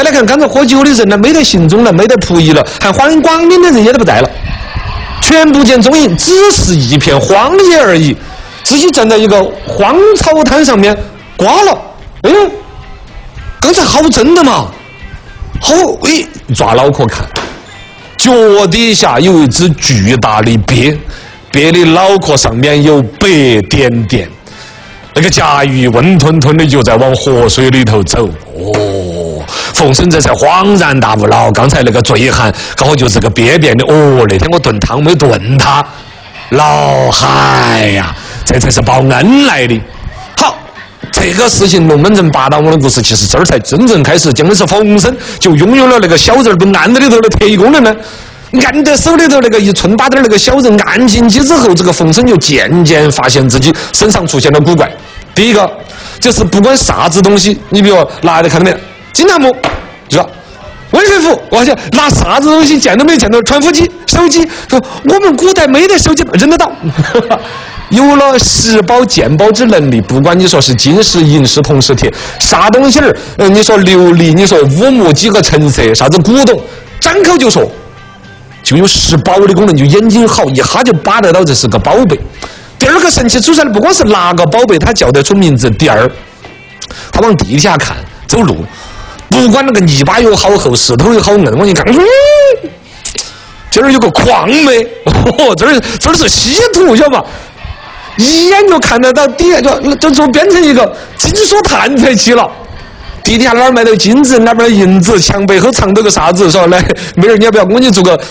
再来看刚才喝酒的人呢，没得行踪了，没得仆役了，还欢迎光临的人也都不在了，全不见踪影，只是一片荒野而已。自己站在一个荒草滩上面，刮了，刚才好真的嘛，好，抓脑壳看，脚底下有一只巨大的鳖，鳖的脑壳上面有白点点，那个甲鱼温吞吞的就在往河水里头走。冯生这才恍然大悟了，刚才那个醉汉刚好就是个鳖变的。那天我炖汤没炖他，老嗨呀，这才是报恩来的。好，这个事情龙门阵八大王的故事，其实这儿才真正开始讲的是冯生就拥有了那个小人都按在里头的特异功能呢。按在手里头那个1寸8点那个小人按进去之后，这个冯生就渐渐发现自己身上出现了古怪。第一个就是不管啥子东西，你比如拿来看到没，金堂木是吧？温水壶，我想拿啥子东西见都没见到，传呼机、手机，说我们古代没得手机，认得到。有了识宝见宝之能力，不管你说是金石、银石、铜石、铁，啥东西儿，你说琉璃，你说乌木几个成色，啥子古董，张口就说，就有识宝的功能，就眼睛好，一哈就把得到这是个宝贝。第二个神奇出来的不光是哪个宝贝，他叫得出名字。第二，他往地下看，走路，不管那个泥巴有好厚，石头有好硬，我一看，这儿有个矿没？这儿是稀土，晓得吧？一眼就看得到底下，就变成一个金属探测器了。地底下哪儿买到金子，哪边银子，墙背后藏到个啥子？说来，没人你要不要我给你做个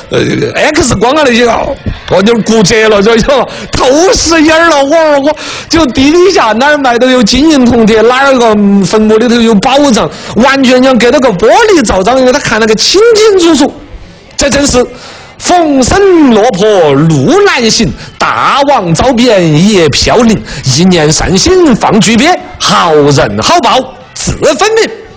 X 光啊那些啊？就骨折了，这就透视眼了。我就地底下哪儿买到有金银铜铁，哪儿个坟墓里头有宝藏，完全像给那个玻璃罩上，因为他看那个清清楚楚。这正是逢生落魄路难行，大王遭变也飘零。一念善心放巨鳖，好人好报自分明。